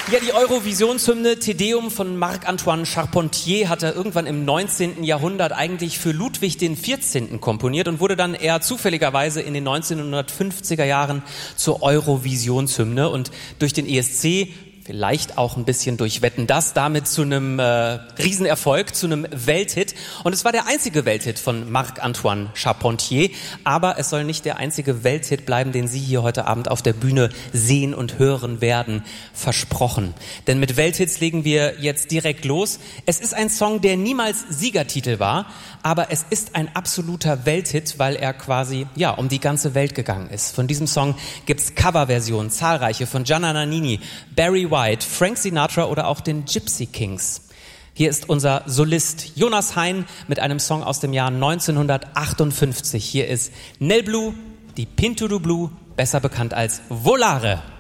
Ja, die Eurovisionshymne Te Deum von Marc-Antoine Charpentier hat er irgendwann im 19. Jahrhundert eigentlich für Ludwig XIV. Komponiert und wurde dann eher zufälligerweise in den 1950er Jahren zur Eurovisionshymne und durch den ESC, vielleicht auch ein bisschen durch Wetten, das damit zu einem Riesenerfolg, zu einem Welthit. Und es war der einzige Welthit von Marc-Antoine Charpentier. Aber es soll nicht der einzige Welthit bleiben, den Sie hier heute Abend auf der Bühne sehen und hören werden. Versprochen. Denn mit Welthits legen wir jetzt direkt los. Es ist ein Song, der niemals Siegertitel war, aber es ist ein absoluter Welthit, weil er quasi, ja, um die ganze Welt gegangen ist. Von diesem Song gibt's Coverversionen, zahlreiche, von Gianna Nannini, Barry White, Frank Sinatra oder auch den Gypsy Kings. Hier ist unser Solist Jonas Hein mit einem Song aus dem Jahr 1958. Hier ist Nel Blue, die Pinto du Blue, besser bekannt als Volare.